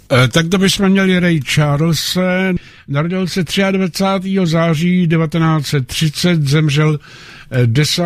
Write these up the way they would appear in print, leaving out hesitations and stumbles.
Tak to bychom měli Ray Charles. Narodil se 23. září 1930, zemřel 10.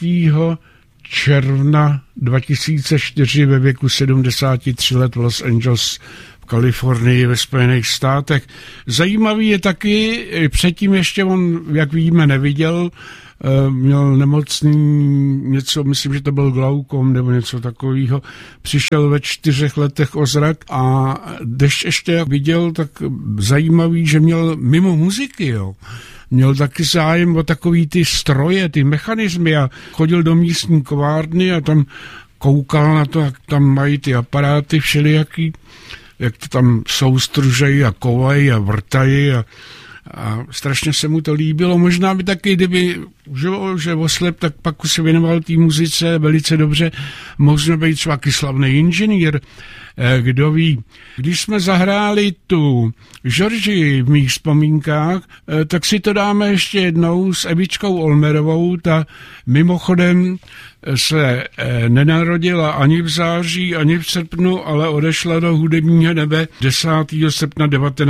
června 2004 ve věku 73 let v Los Angeles v Kalifornii ve Spojených státech. Zajímavý je taky, předtím ještě on, jak víme, neviděl, měl nemocný něco, myslím, že to byl glaukom nebo něco takového. Přišel ve 4 letech o zrak a když ještě jak viděl, tak zajímavý, že měl mimo muziky, jo. Měl taky zájem o takový ty stroje, ty mechanismy a chodil do místní kovárny a tam koukal na to, jak tam mají ty aparáty všelijaký, jak to tam soustružejí a kovají a vrtají a strašně se mu to líbilo. Možná by taky, kdyby že oslep, tak pak se věnoval té muzice velice dobře. Možná být třeba slavný inženýr, kdo ví. Když jsme zahráli tu Georgii v mých vzpomínkách, tak si to dáme ještě jednou s Evičkou Olmerovou. Ta mimochodem se nenarodila ani v září, ani v srpnu, ale odešla do hudebního nebe 10. srpna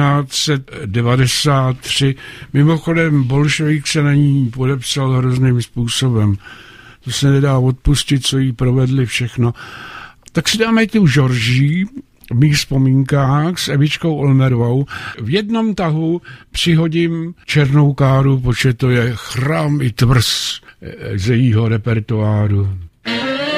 1993. Mimochodem bolševik se na ní podepsal hrozným způsobem. To se nedá odpustit, co jí provedli všechno. Tak si dáme tu Georgii v mých vzpomínkách s Evičkou Olmerovou. V jednom tahu přihodím Černou káru, protože to je chrám i tvrz z jejího repertoáru.